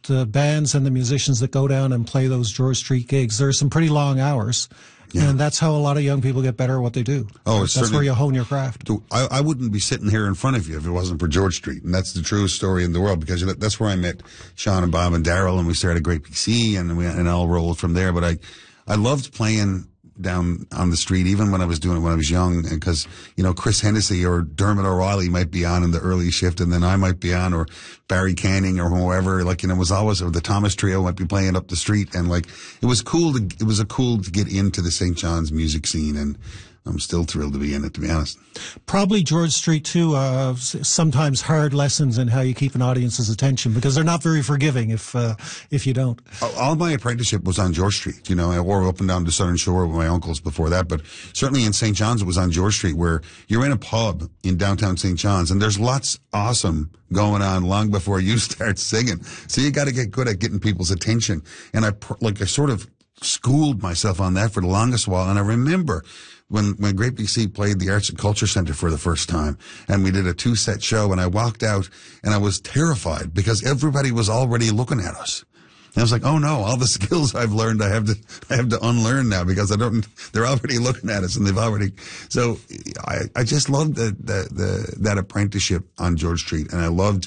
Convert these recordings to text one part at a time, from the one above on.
the bands and the musicians that go down and play those George Street gigs, there's some pretty long hours. Yeah. And that's how a lot of young people get better at what they do. Oh, that's where you hone your craft. I wouldn't be sitting here in front of you if it wasn't for George Street. And that's the truest story in the world, because that's where I met Sean and Bob and Daryl, and we started Great Big Sea, and all rolled from there. But I loved playing down on the street, even when I was doing it when I was young, because, Chris Hennessy or Dermot O'Reilly might be on in the early shift, and then I might be on, or Barry Canning or whoever, it was always, or the Thomas Trio might be playing up the street, and it was cool to get into the St. John's music scene, and I'm still thrilled to be in it, to be honest. Probably George Street, too, sometimes hard lessons in how you keep an audience's attention, because they're not very forgiving if you don't. All my apprenticeship was on George Street, or up and down to Southern Shore with my uncles before that. But certainly in St. John's, it was on George Street, where you're in a pub in downtown St. John's, and there's lots awesome going on long before you start singing. So you got to get good at getting people's attention. And I sort of schooled myself on that for the longest while. And I remember when Great Big Sea played the Arts and Culture Center for the first time, and we did a 2-set show, and I walked out and I was terrified because everybody was already looking at us. And I was like, oh no, all the skills I've learned, I have to unlearn now, because they're already looking at us, and so I just loved that apprenticeship on George Street. And I loved,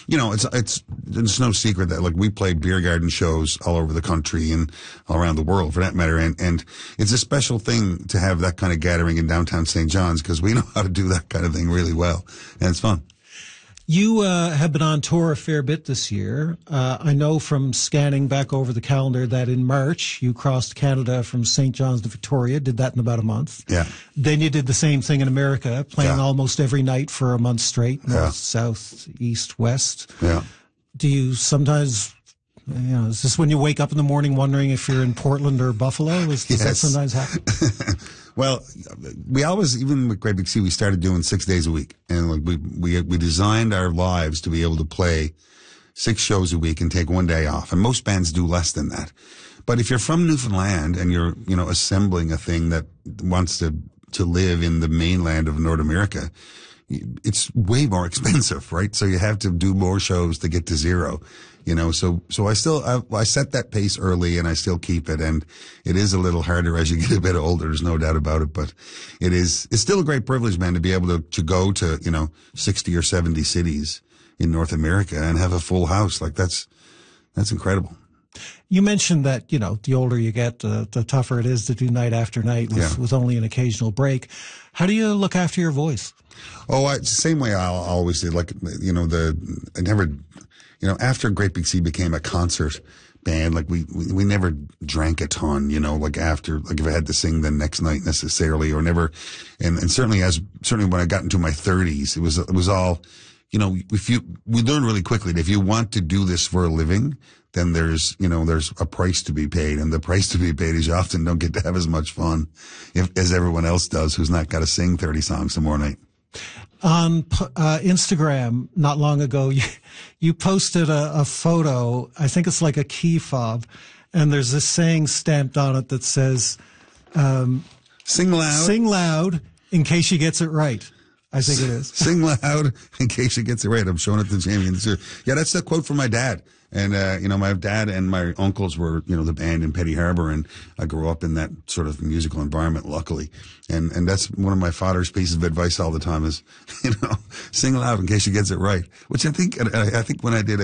it's no secret that we play beer garden shows all over the country and all around the world for that matter. And it's a special thing to have that kind of gathering in downtown St. John's, because we know how to do that kind of thing really well. And it's fun. You have been on tour a fair bit this year. I know from scanning back over the calendar that in March you crossed Canada from St. John's to Victoria, did that in about a month. Yeah. Then you did the same thing in America, playing almost every night for a month straight, north, south, east, west. Yeah. Do you sometimes, is this when you wake up in the morning wondering if you're in Portland or Buffalo? Does that sometimes happen? Well, we always, even with Great Big Sea, we started doing 6 days a week. And we designed our lives to be able to play 6 shows a week and take 1 day off. And most bands do less than that. But if you're from Newfoundland and you're, assembling a thing that wants to live in the mainland of North America, it's way more expensive, right? So you have to do more shows to get to zero. So I set that pace early, and I still keep it, and it is a little harder as you get a bit older. There's no doubt about it, but it's still a great privilege, man, to be able to go to, 60 or 70 cities in North America and have a full house. That's incredible. You mentioned that, the older you get, the tougher it is to do night after night with only an occasional break. How do you look after your voice? Oh, it's the same way I always did. After Great Big Sea became a concert band, we never drank a ton, after, if I had to sing the next night necessarily, or never, and certainly when I got into my 30s, it was all, we learned really quickly that if you want to do this for a living, then there's a price to be paid, and the price to be paid is you often don't get to have as much fun as everyone else does who's not got to sing 30 songs tomorrow night. On Instagram, not long ago, you posted a photo. I think it's like a key fob, and there's this saying stamped on it that says, "Sing loud, sing loud, in case she gets it right." I think it is. Sing loud in case she gets it right. I'm showing it to Jamie. Yeah, that's a quote from my dad. And, my dad and my uncles were, the band in Petty Harbor, and I grew up in that sort of musical environment, luckily. And that's one of my father's pieces of advice all the time is, sing loud in case she gets it right. Which I think when I did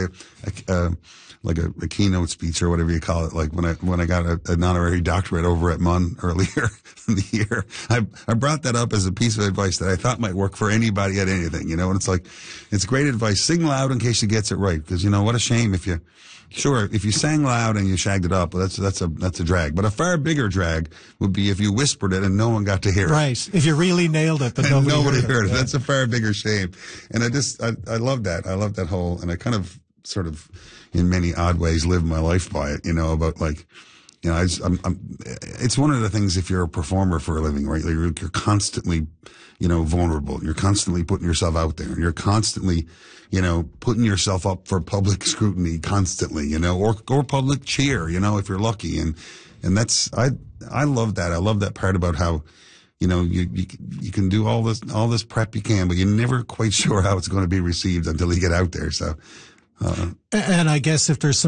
a keynote speech or whatever you call it, when I got an honorary doctorate over at MUN earlier in the year, I brought that up as a piece of advice that I thought might work for anybody at anything, and it's great advice. Sing loud in case she gets it right, because what a shame if you sang loud and you shagged it up, well, that's a drag. But a far bigger drag would be if you whispered it and no one got to hear it. Right. If you really nailed it, but nobody heard it. Yeah. That's a far bigger shame. And I love that. I love that whole, and I kind of sort of, in many odd ways, live my life by it, about it's one of the things if you're a performer for a living, right? You're constantly, vulnerable. You're constantly putting yourself out there, and you're constantly, putting yourself up for public scrutiny constantly, or public cheer, if you're lucky. And that's, I love that. I love that part about how, you can do all this prep you can, but you're never quite sure how it's going to be received until you get out there. So, and I guess if there's some